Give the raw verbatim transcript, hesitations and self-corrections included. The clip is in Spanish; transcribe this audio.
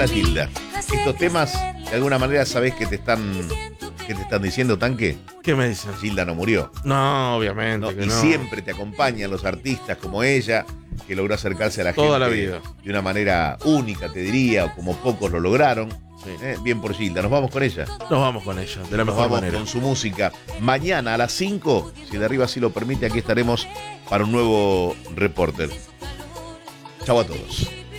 Gilda, estos temas de alguna manera sabés que te están que te están diciendo, Tanque. ¿Qué me dicen? Gilda no murió. No, obviamente. ¿no? Que Y no. siempre te acompañan los artistas como ella, que logró acercarse a la Toda gente la vida. de una manera única, te diría, o como pocos lo lograron. Sí. Eh, Bien por Gilda, nos vamos con ella. Nos vamos con ella, de la Nos mejor vamos manera. con su música. Mañana a las cinco, si de arriba así lo permite, aquí estaremos para un nuevo Reporter. Chau a todos.